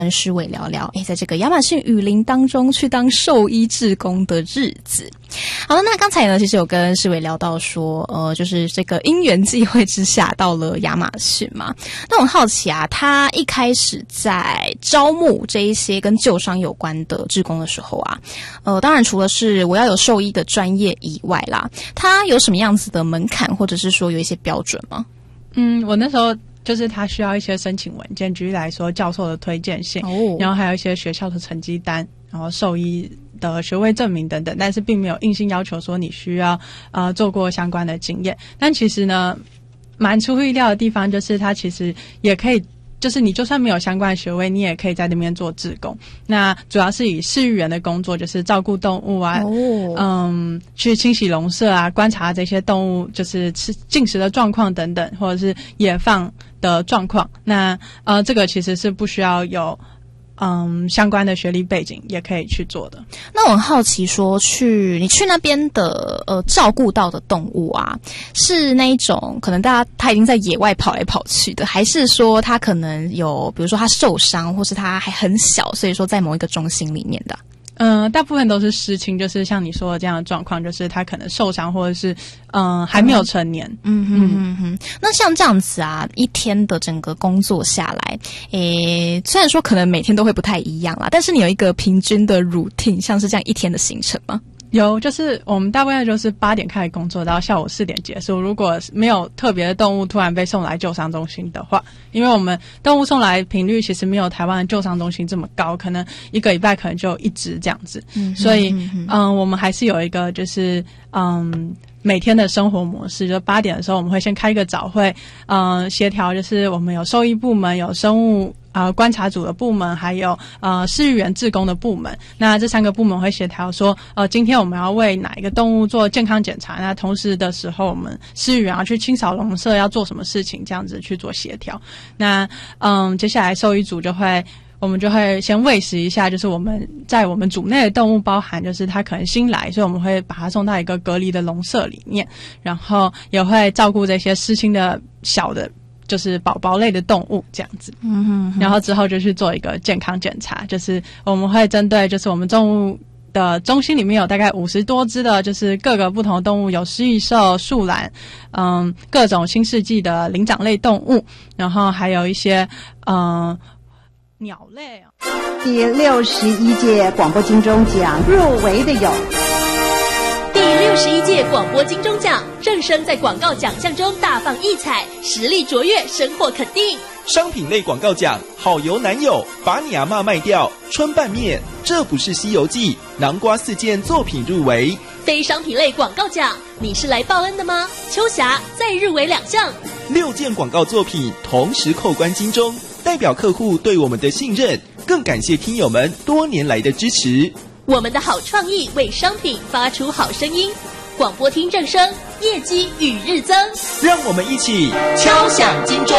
跟诗伟聊聊，在这个亚马逊雨林当中去当兽医志工的日子。好了，那刚才呢，其实有跟诗伟聊到说，就是这个因缘际会之下到了亚马逊嘛。那我很好奇啊，他一开始在招募这一些跟救伤有关的志工的时候啊，当然除了是我要有兽医的专业以外啦，他有什么样子的门槛，或者是说有一些标准吗？ 我那时候就是他需要一些申请文件，举例来说教授的推荐信，然后还有一些学校的成绩单，然后兽医的学位证明等等，但是并没有硬性要求说你需要做过相关的经验。但其实呢，蛮出乎意料的地方就是他其实也可以，就是你就算没有相关的学位，你也可以在那边做志工。那主要是以饲育员的工作，就是照顾动物啊，去清洗笼舍啊，观察这些动物就是进食的状况等等，或者是野放的状况。那这个其实是不需要有相关的学历背景也可以去做的。 那我很好奇说，你去那边的照顾到的动物啊，是那一种可能他已经在野外跑来跑去的，还是说他可能有比如说他受伤，或是他还很小，所以说在某一个中心里面的？ 大部分都是失亲，就是像你说的这样的状况，就是他可能受伤或者是还没有成年。 那像这样子啊，一天的整个工作下来，虽然说可能每天都会不太一样啦，但是你有一个平均的 routine， 像是这样一天的行程吗？ 有，就是我们大部分就是8点开始工作到下午4点结束。如果没有特别的动物突然被送来救伤中心的话，因为我们动物送来频率其实没有台湾的救伤中心这么高，可能一个礼拜可能就1只这样子。所以我们还是有一个就是每天的生活模式，就8点的时候我们会先开一个早会，协调就是我们有兽医部门，有生物观察组的部门，还有饲育员志工的部门。那这3个部门会协调说今天我们要为哪一个动物做健康检查，那同时的时候我们饲育员要去清扫笼舍，要做什么事情，这样子去做协调。那接下来兽医组我们就会先喂食一下，就是我们组内的动物，包含就是它可能新来，所以我们会把它送到一个隔离的笼舍里面，然后也会照顾这些失亲的小的就是宝宝类的动物这样子。然后之后就去做一个健康检查，就是我们会针对就是我们动物的中心里面有大概50多只的就是各个不同的动物，有食蚁兽、树懒，各种新世纪的灵长类动物，然后还有一些鸟类。 第61届广播金钟奖入围的有第61届广播金钟奖，正声在广告奖项中大放异彩，实力卓越，深获肯定。 商品类广告奖，好油男友，把你阿嬷卖掉，春拌面，这不是西游记，南瓜4件作品入围。 非商品类广告奖，你是来报恩的吗？秋霞再入围2项 ，6件广告作品同时扣关金钟，代表客户对我们的信任，更感谢听友们多年来的支持。 我们的好创意为商品发出好声音，广播厅正声，业绩与日增。 让我们一起敲响金钟。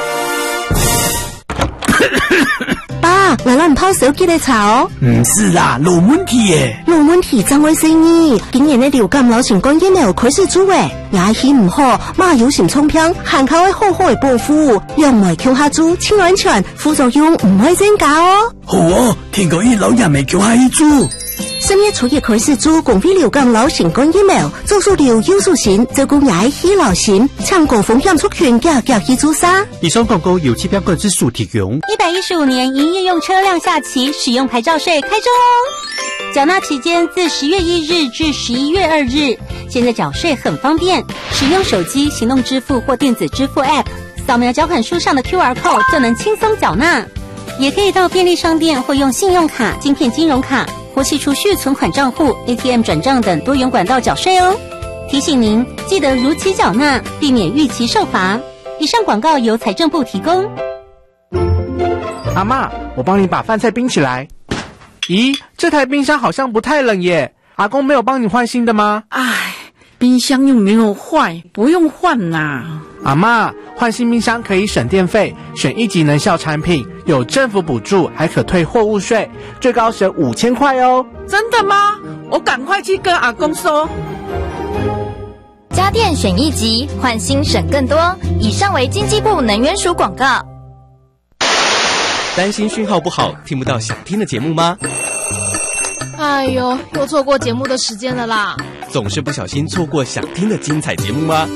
爸，奶奶唔泡手机嚟查哦。 唔是啦，有问题耶。 有问题怎回事呢？今年的流感流行感染有开始做诶，牙齿唔好，马有心冲偏，含口会好好的保护，用袂强下做，清安全，副作用唔会增加哦。 好哦，听讲伊老人未强下做。 深夜初夜开始做公费流感流行感疫苗，做数流优素型，照顾牙齿流行，抢高风险族群嘅脚去做啥？ 以上广告由期标管制署提供。 115年营业用车辆下期使用牌照税开征哦。缴纳期间自10月1日至11月2日，现在缴税很方便，使用手机行动支付或电子支付 App， 扫描缴款书上的 QR Code 就能轻松缴纳。也可以到便利商店或用信用卡、晶片金融卡或系储蓄存款账户、ATM 转账等多元管道缴税哦。提醒您记得如期缴纳，避免逾期受罚。以上广告由财政部提供。 阿嬷，我帮你把饭菜冰起来。咦，这台冰箱好像不太冷耶，阿公没有帮你换新的吗？ 唉，冰箱又没有坏，不用换啦。 阿嬷，换新冰箱可以省电费，选1级能效产品，有政府补助，还可退货物税，最高省5000块哦。 真的吗？我赶快去跟阿公说。 家电选1级，换新省更多。以上为经济部能源署广告。 担心讯号不好，听不到想听的节目吗？ 哎呦，又错过节目的时间了啦！ 总是不小心错过想听的精彩节目吗？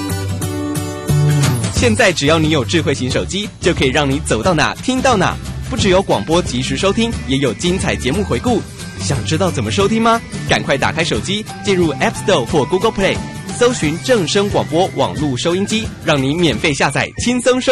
现在只要你有智慧型手机，就可以让你走到哪听到哪。不只有广播及时收听，也有精彩节目回顾。想知道怎么收听吗？赶快打开手机，进入 App Store 或 Google Play， 搜寻正声广播网络收音机，让你免费下载，轻松收